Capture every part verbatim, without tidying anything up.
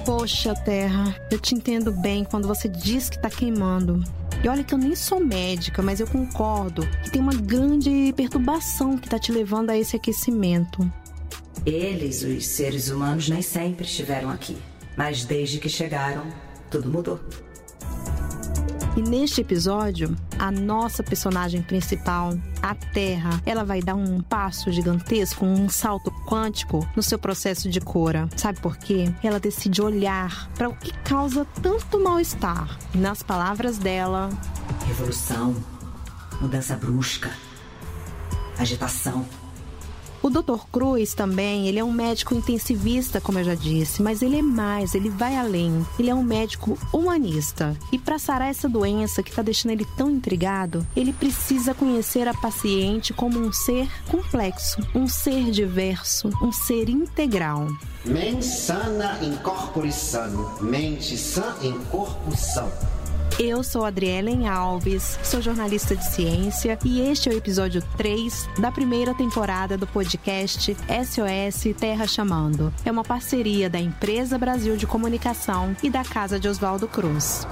Poxa, Terra, eu te entendo bem quando você diz que tá queimando. E olha que eu nem sou médica, mas eu concordo que tem uma grande perturbação que tá te levando a esse aquecimento. Eles, os seres humanos, nem sempre estiveram aqui. Mas desde que chegaram, tudo mudou. E neste episódio, a nossa personagem principal, a Terra, ela vai dar um passo gigantesco, um salto quântico no seu processo de cura. Sabe por quê? Ela decide olhar para o que causa tanto mal-estar. E nas palavras dela... Revolução, mudança brusca, agitação. O doutor Cruz também, ele é um médico intensivista, como eu já disse, mas ele é mais, ele vai além. Ele é um médico humanista. E para sarar essa doença que está deixando ele tão intrigado, ele precisa conhecer a paciente como um ser complexo, um ser diverso, um ser integral. Mens sana in corpore sano, mente sã em corpo são. Eu sou Adrielen Alves, sou jornalista de ciência e este é o episódio três da primeira temporada do podcast S O S Terra Chamando. É uma parceria da Empresa Brasil de Comunicação e da Casa de Oswaldo Cruz.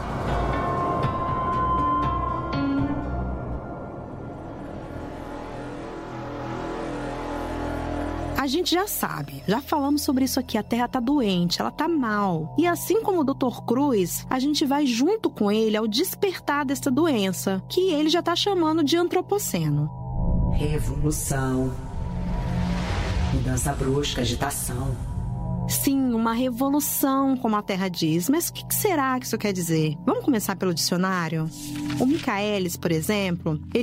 A gente já sabe, já falamos sobre isso aqui, a Terra tá doente, ela tá mal. E assim como o doutor Cruz, a gente vai junto com ele ao despertar dessa doença, que ele já tá chamando de antropoceno. Revolução, mudança brusca, agitação. Sim, uma revolução, como a Terra diz. Mas o que será que isso quer dizer? Vamos começar pelo dicionário? O Michaelis, por exemplo, ele